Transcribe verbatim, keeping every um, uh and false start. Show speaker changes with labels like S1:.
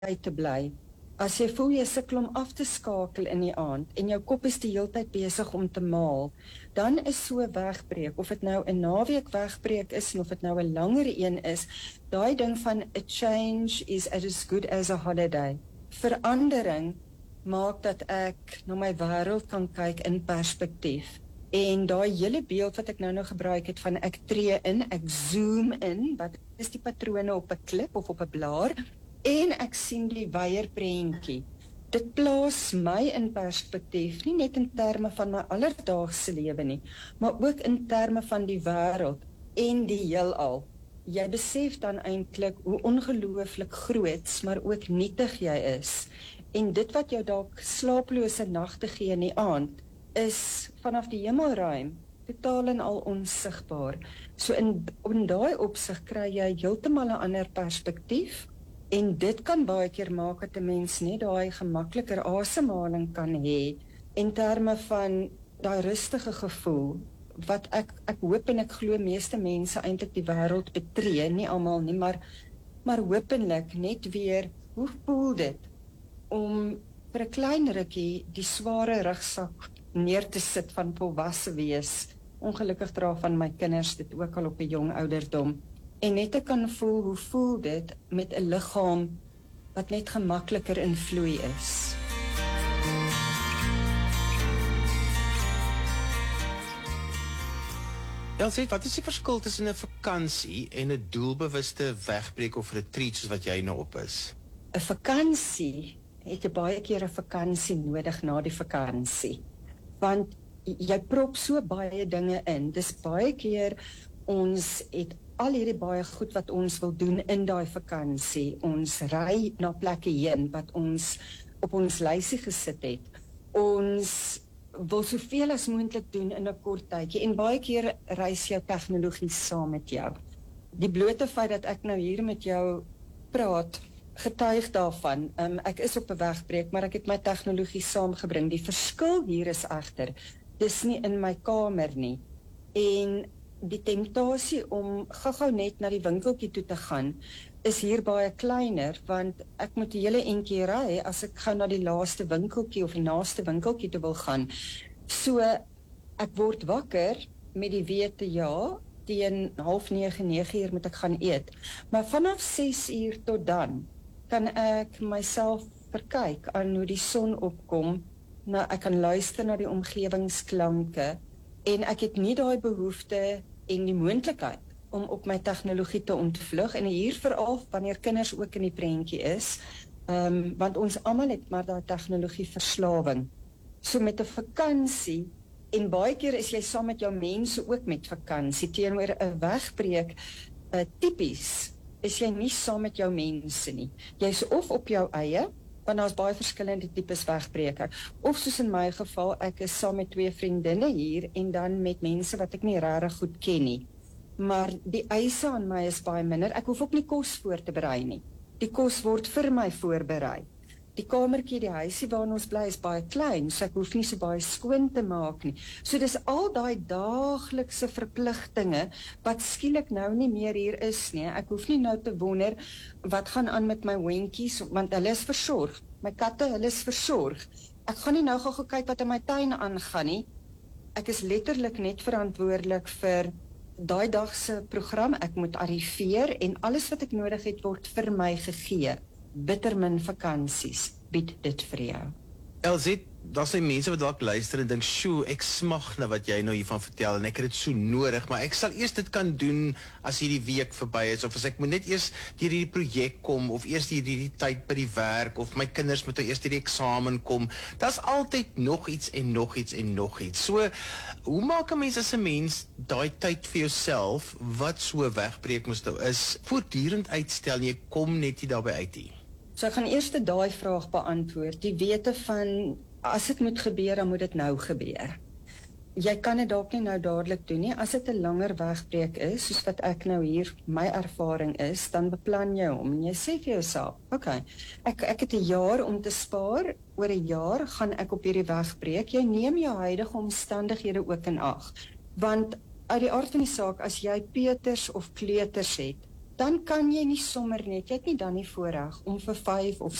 S1: te bly. As jy voel jy sukkel om af te skakel in die aand en jou kop is die hele tyd besig om te maal, dan is so 'n wegbreek, of dit nou 'n naweek wegbreek is en of dit nou 'n langer een is, daai ding van a change is as good as a holiday. Verandering maak dat ek na my wêreld kan kyk in perspektief. En daai hele beeld wat ek nou nou gebruik het van ek tree in, ek zoom in, wat is die patrone op 'n klip of op 'n blaar, en ek sien die wyeer prentjie. Dit plaas my in perspektief, nie net in terme van my alledaagse lewe nie, maar ook in terme van die wêreld en die heelal. Jy besef dan eintlik hoe ongelooflik groot, maar ook nietig jy is. En dit wat jou dalk slaaplose nagte gee in die aand, is vanaf die hemelruim totaal en al onsigbaar. So in, in daai opsig kry jy heeltemal 'n ander perspektief, en dit kan baie keer maak dat 'n mens net daai gemakliker asemhaling kan hê in terme van daai rustige gevoel wat ek ek hoop en ek glo meeste mense eintlik die wêreld betree, nie almal nie, maar maar hopelik net weer, hoe voel dit om vir 'n klein rukkie die sware rugsak neer te sit van volwasse wees. Ongelukkig dra van my kinders dit ook al op 'n jong ouderdom. En net te kan voel, hoe voel dit met 'n liggaam wat net gemakliker in vloei is.
S2: Elsie, wat is die verskil tussen 'n vakansie en 'n doelbewuste wegbreek of retreat soos wat jy nou op is?
S1: 'n Vakansie het jy baie keer 'n vakansie nodig na die vakansie. Want jy prop so baie dinge in. Dis baie keer ons het al hierdie baie goed wat ons wil doen in daai vakansie. Ons ry na plekke heen wat ons op ons lysie gesit het. Ons wil soveel as moontlik doen in 'n kort tydjie, en baie keer reis jou tegnologie saam met jou. Die blote feit dat ek nou hier met jou praat, getuig daarvan. Um, ek is op 'n wegbreek, maar ek het my tegnologie saamgebring. Die verskil hier is egter, dis nie in my kamer nie. En die temptasie om gou-gou net na die winkeltjie toe te gaan, is hier baie kleiner, want ek moet die hele entjie ry as ek gou na die laaste winkeltjie of die naaste winkeltjie toe wil gaan. So, ek word wakker met die wete, ja, teen half nege, nege uur moet ek gaan eet. Maar vanaf ses uur tot dan, kan ek myself verkyk aan hoe die son opkom, nou, ek kan luister na die omgewingsklanke, en ek het nie daai behoefte en die moontlikheid om op my tegnologie te ontvlug, en hier veral wanneer kinders ook in die prentjie is, um, want ons almal het maar daai tegnologie verslawing. So met 'n vakansie, en baie keer is jy saam met jou mense ook met vakansie, teenoor 'n wegbreek, uh, tipies, is jy nie saam met jou mense nie. Jy's of op jou eie, want daar's baie verskillende tipes wegbreke, of soos in my geval, ek is saam met twee vriendinne hier, en dan met mense wat ek nie regtig goed ken nie. Maar die eise aan my is baie minder, ek hoef ook nie kos voor te berei nie. Die kos word vir my voorberei. Die kamertjie, die huisie waarin ons bly is baie klein, so ek hoef nie so baie skoon te maak nie. So dis al daai daaglikse verpligtinge, wat skielik nou nie meer hier is nie. Ek hoef nie nou te wonder, wat gaan aan met my hondjies, want hulle is versorg. My katte, hulle is versorg. Ek gaan nie nou gou kyk wat in my tuin aangaan nie. Ek is letterlik net verantwoordelik vir daai dag se program. Ek moet arriveer, en alles wat ek nodig het, word vir my gegee. Bitter min vakansies bied dit vir jou.
S2: Elsie, daar is mense wat dalk luister en dink, "Sjoe, ek smag na wat jy nou hiervan vertel en ek het dit so nodig, maar ek sal eers dit kan doen as hierdie week verby is, of as ek moet net eers deur hierdie projek kom, of eers deur hierdie tyd by die werk, of my kinders moet nou eers deur die eksamen kom." Daar's altyd nog iets en nog iets en nog iets. So, hoe maak 'n mens as 'n mens daai tyd vir jouself, wat so wegbreek moes nou is, voortdurend uitstel en jy kom net nie daarby uit nie?
S1: So ek gaan eers daai vraag beantwoord, die wete van, as dit moet gebeur, dan moet dit nou gebeur. Jy kan dit dalk nie nou dadelik doen nie, as dit 'n langer wegbreek is, soos wat ek nou hier, my ervaring is, dan beplan jy hom, en jy sê vir jouself, ok, ek, ek het 'n jaar om te spaar, oor 'n jaar gaan ek op hierdie wegbreek, jy neem jou huidige omstandighede ook in ag, want uit die aard van die saak, as jy peuters of kleuters het, dan kan jy nie sommer net, jy het nie dan die voorreg om vir vyf of